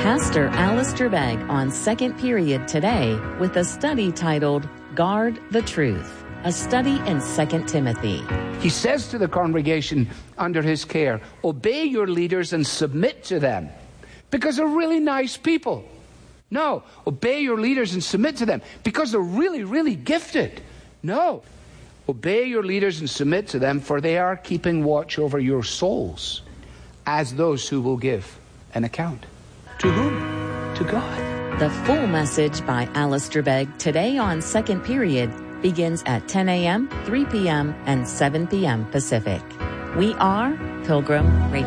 Pastor Alistair Begg on Second Period today with a study titled Guard the Truth, a study in 2 Timothy. He says to the congregation under his care, obey your leaders and submit to them because they're really nice people. No, obey your leaders and submit to them because they're really, really gifted. No, obey your leaders and submit to them, for they are keeping watch over your souls as those who will give an account. To whom? To God. The full message by Alistair Begg today on Second Period begins at 10 a.m., 3 p.m., and 7 p.m. Pacific. We are Pilgrim Radio.